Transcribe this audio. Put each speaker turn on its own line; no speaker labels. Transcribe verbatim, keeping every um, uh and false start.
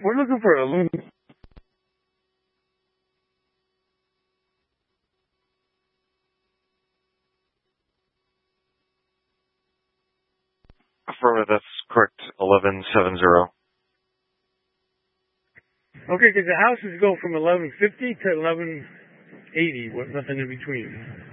We're looking for a loan.
Affirmative, that's correct. eleven seventy.
Okay, because the houses go from eleven fifty to eleven eighty, with nothing in between.